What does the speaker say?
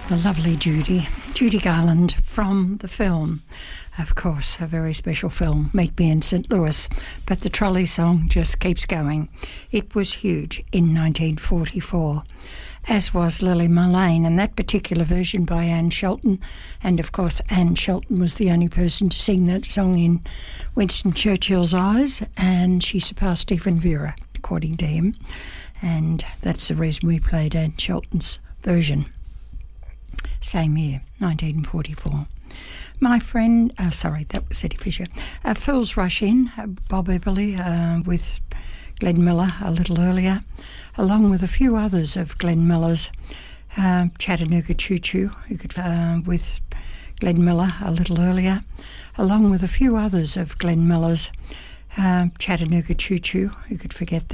The lovely Judy Garland from the film. Of course, a very special film, Meet Me in St. Louis, but the trolley song just keeps going. It was huge in 1944, as was Lily Marlene, and that particular version by Anne Shelton. And of course, Anne Shelton was the only person to sing that song in Winston Churchill's eyes, and she surpassed Stephen Vera, according to him. And that's the reason we played Anne Shelton's version. Same year, 1944. My friend, that was Eddie Fisher. Fools Rush In, Bob Everly with Glenn Miller a little earlier, along with a few others of Glenn Miller's. Chattanooga Choo Choo, with Glenn Miller a little earlier, along with a few others of Glenn Miller's. Chattanooga Choo Choo, who could forget that.